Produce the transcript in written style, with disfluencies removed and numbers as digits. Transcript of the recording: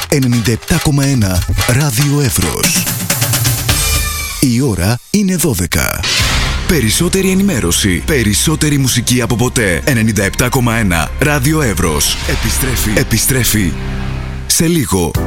97,1 Ράδιο Εύρος. Η ώρα είναι 12. Περισσότερη ενημέρωση, περισσότερη μουσική από ποτέ. 97,1 Ράδιο Εύρος. Επιστρέφει σε λίγο.